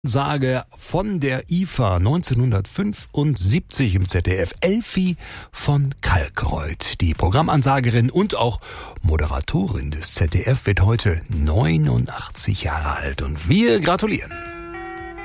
Sage von der IFA 1975 im ZDF, Elfi von Kalkreuth. Die Programmansagerin und auch Moderatorin des ZDF wird heute 89 Jahre alt und wir gratulieren.